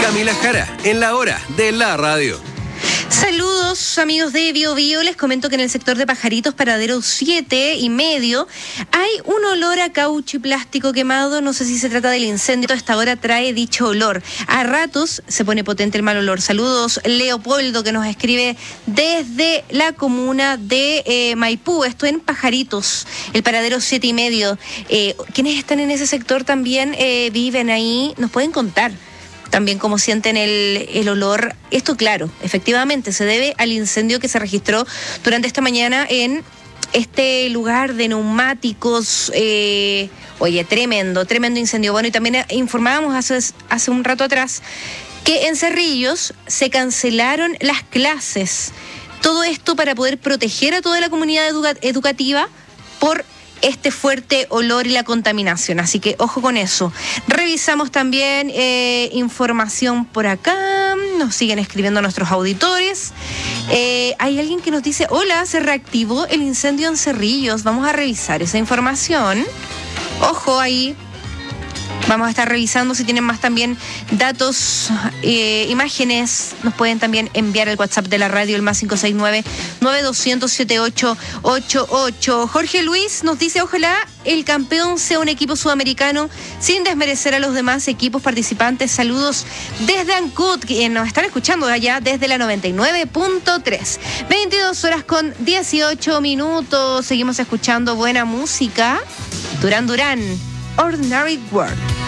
Camila Jara, en la hora de la radio. Saludos amigos de Bio Bio, les comento que en el sector de Pajaritos, paradero 7,5, hay un olor a caucho y plástico quemado. No sé si se trata del incendio, a esta hora trae dicho olor. A ratos se pone potente el mal olor. Saludos Leopoldo, que nos escribe desde la comuna de Maipú, esto en Pajaritos, el paradero 7,5. ¿Quiénes están en ese sector también viven ahí? Nos pueden contar también cómo sienten el olor. Esto, claro, efectivamente se debe al incendio que se registró durante esta mañana en este lugar de neumáticos. Oye, tremendo incendio. Bueno, y también informábamos hace un rato atrás que en Cerrillos se cancelaron las clases. Todo esto para poder proteger a toda la comunidad educativa por este fuerte olor y la contaminación, así que ojo con eso. Revisamos también información por acá, nos siguen escribiendo nuestros auditores. Hay alguien que nos dice: hola, se reactivó el incendio en Cerrillos. Vamos a revisar esa información. Ojo ahí. Vamos a estar revisando si tienen más también datos, imágenes. Nos pueden también enviar el WhatsApp de la radio, el más 569-9200-7888. Jorge Luis nos dice: ojalá el campeón sea un equipo sudamericano, sin desmerecer a los demás equipos participantes. Saludos desde Ancud, que nos están escuchando allá desde la 99.3. 22:18. Seguimos escuchando buena música. Duran Duran, Ordinary World.